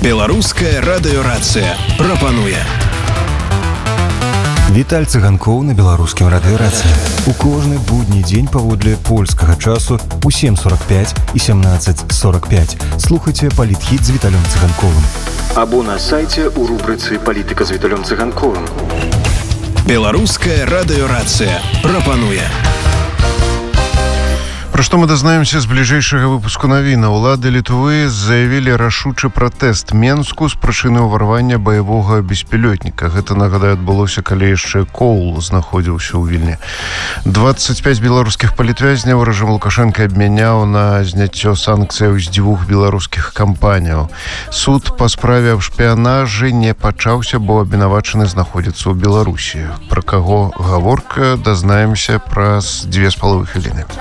Беларуская радыёрацыя прапануе. Віталь Цыганкоў на беларускім радыёрацыі. У кожны будні дзень паводле польскага часу у 7:45 і 17:45 слухайце палітхіт з Віталем Цыганковым. Або на сайце у рубрыцы «Палітыка з Віталем Цыганковым». Беларуская радыёрацыя прапануе. Пра што мы дазнаемся з бліжэйшага выпуску навін. Улады Літвы заявілі рашучы пратэст Менску з прычыны ўварвання баявога беспілётніка. Гэта, нагадаю, адбылося, калі яшчэ Коул знаходзіўся ў Вільні. 25 беларускіх палітвязняў рэжым Лукашэнка абмяняў на зняццё санкцыяў з 2 беларускіх кампаняў. Суд па справе аб шпіянажы не пачаўся, бо абвінавачаны знаходзіцца ў Беларусі. Пра каго гаворка, дазнаемся праз 2,5 хвіліны.